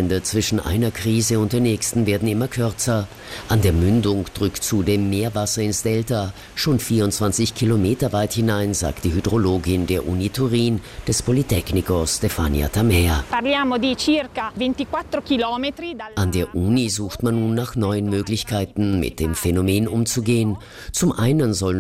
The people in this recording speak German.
Abstände zwischen einer Krise und der nächsten werden immer kürzer. An der Mündung drückt zudem Meerwasser ins Delta, schon 24 Kilometer weit hinein, sagt die Hydrologin der Uni Turin, des Politecnicos Stefania Tamea. An der Uni sucht man nun nach neuen Möglichkeiten, mit dem Phänomen umzugehen. Zum einen sollen